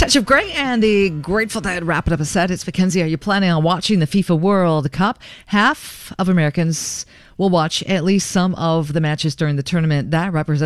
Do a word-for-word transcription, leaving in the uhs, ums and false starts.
Touch of Grey and the Grateful Dead wrapping up a set. It's Mackenzie. Are you planning on watching the FIFA World Cup? Half of Americans will watch at least some of the matches during the tournament. That represents